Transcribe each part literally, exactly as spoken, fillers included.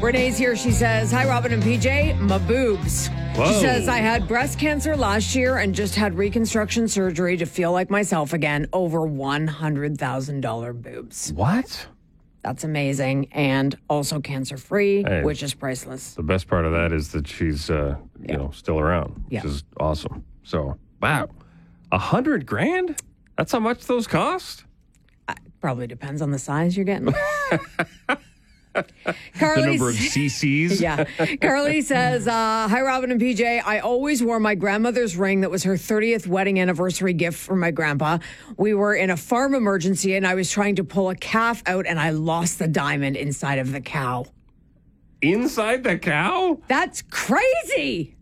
Renee's here. She says, hi, Robin and P J. My boobs. Whoa. She says, I had breast cancer last year and just had reconstruction surgery to feel like myself again. Over one hundred thousand dollars boobs. What? That's amazing. And also cancer-free, Hey. which is priceless. The best part of that is that she's, uh, you Yeah. know, still around, which Yeah. is awesome. So, wow. A hundred grand? That's how much those cost? Probably depends on the size you're getting. The Carly, number of C Cs? yeah. Carly says, uh, hi, Robin and P J. I always wore my grandmother's ring that was her thirtieth wedding anniversary gift from my grandpa. We were in a farm emergency and I was trying to pull a calf out and I lost the diamond inside of the cow. Inside the cow? That's crazy.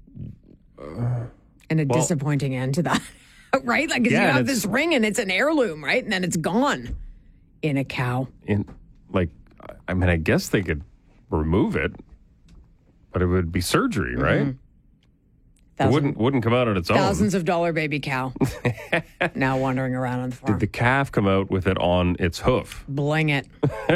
And a well- disappointing end to that, right? Like, 'cause Yeah, you and have it's- this ring and it's an heirloom, right? And then it's gone in a cow. In, like, I mean, I guess they could remove it, but it would be surgery, right? It Thousand- wouldn't wouldn't come out on its own. Thousands of dollar baby cow now wandering around on the farm. Did the calf come out with it on its hoof? Bling it.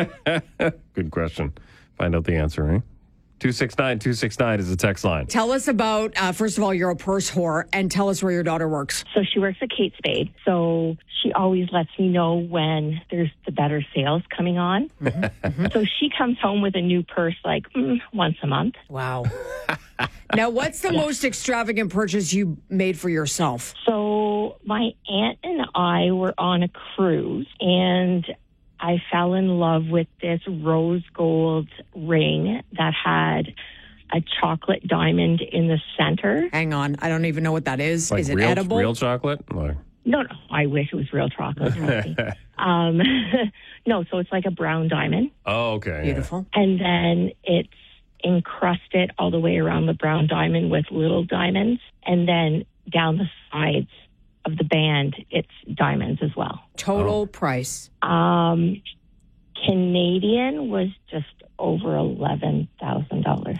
Good question. Find out the answer, eh? two six nine two six nine is the text line. Tell us about, uh, first of all, you're a purse whore, and tell us where your daughter works. So she works at Kate Spade. So she always lets me know when there's the better sales coming on. So she comes home with a new purse like mm, once a month. Wow. Now, what's the most extravagant purchase you made for yourself? So my aunt and I were on a cruise, and I fell in love with this rose gold ring that had a chocolate diamond in the center. Hang on. I don't even know what that is. Like is it real, edible? real chocolate? Like, No, no, I wish it was real chocolate. trust me. um, no, so it's like a brown diamond. oh, okay. yeah. Beautiful. And then it's encrusted all the way around the brown diamond with little diamonds. And then down the sides of the band, it's diamonds as well. Total Oh. price. Um, Canadian was just over eleven thousand dollars.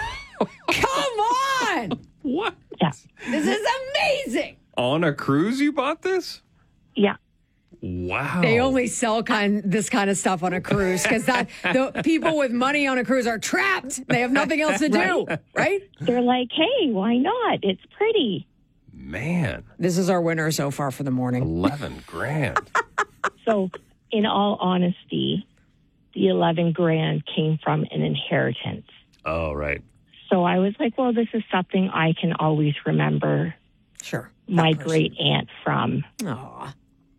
Come on. What? Yeah. This is amazing. On a cruise you bought this? Yeah. Wow. They only sell kind this kind of stuff on a cruise because that the people with money on a cruise are trapped. They have nothing else to do, right? They're like, hey, why not? It's pretty. Man, This is our winner so far for the morning. eleven grand. So, in all honesty, the eleven grand came from an inheritance. Oh, right. So I was like, well, this is something I can always remember Sure. my great aunt from. Aw.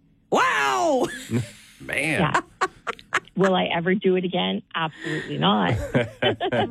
Wow. Man. Yeah. Will I ever do it again? Absolutely not.